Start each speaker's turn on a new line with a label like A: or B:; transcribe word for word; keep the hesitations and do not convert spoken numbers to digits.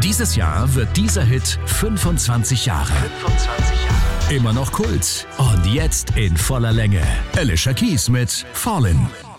A: Dieses Jahr wird dieser Hit fünfundzwanzig Jahre.
B: fünfundzwanzig Jahre.
A: Immer noch Kult und jetzt in voller Länge. Alicia Keys mit Fallin'.